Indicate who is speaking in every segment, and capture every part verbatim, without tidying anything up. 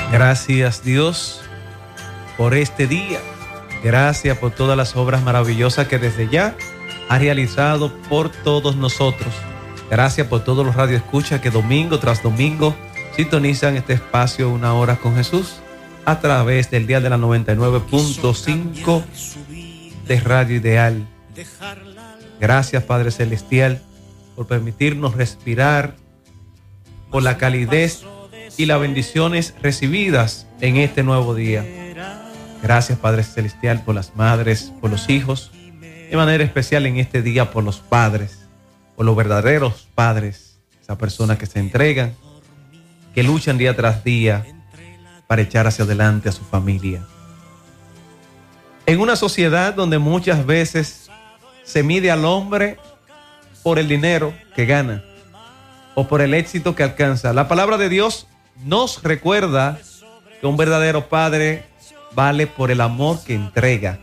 Speaker 1: Gracias, Dios, por este día. Gracias por todas las obras maravillosas que desde ya ha realizado por todos nosotros. Gracias por todos los radioescuchas que domingo tras domingo sintonizan este espacio Una Hora con Jesús a través del dial de la noventa y nueve punto cinco de Radio Ideal. Gracias, Padre Celestial, por permitirnos respirar, por la calidez y las bendiciones recibidas en este nuevo día. Gracias, Padre Celestial, por las madres, por los hijos, de manera especial en este día por los padres, por los verdaderos padres, esas personas que se entregan, que luchan día tras día para echar hacia adelante a su familia. En una sociedad donde muchas veces se mide al hombre por el dinero que gana o por el éxito que alcanza, la palabra de Dios nos recuerda que un verdadero padre vale por el amor que entrega,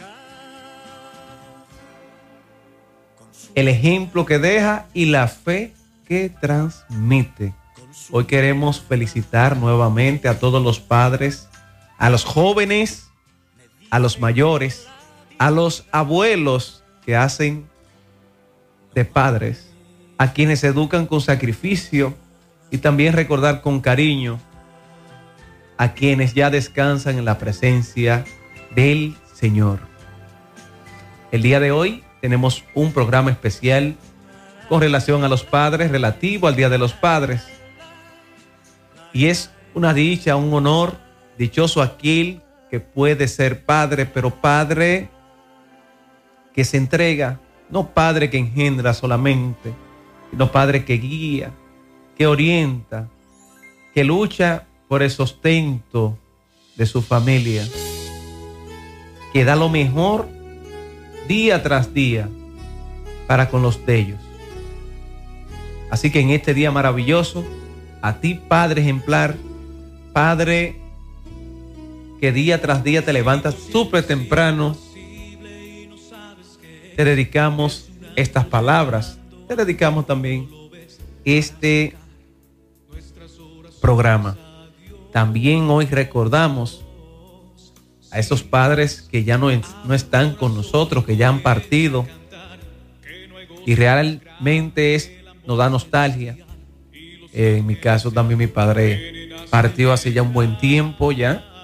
Speaker 1: el ejemplo que deja y la fe que transmite. Hoy queremos felicitar nuevamente a todos los padres, a los jóvenes, a los mayores, a los abuelos que hacen de padres, a quienes educan con sacrificio, y también recordar con cariño a quienes ya descansan en la presencia del Señor. El día de hoy tenemos un programa especial con relación a los padres, relativo al Día de los Padres. Y es una dicha, un honor, dichoso aquel que puede ser padre, pero padre que se entrega, no padre que engendra solamente, sino padre que guía, que orienta, que lucha por el sustento de su familia, que da lo mejor día tras día para con los de ellos. Así que en este día maravilloso, a ti, Padre ejemplar, Padre que día tras día te levantas súper temprano, te dedicamos estas palabras, te dedicamos también este programa. También hoy recordamos a esos padres que ya no, no están con nosotros, que ya han partido, y realmente es, nos da nostalgia. Eh, en mi caso también mi padre partió hace ya un buen tiempo ya,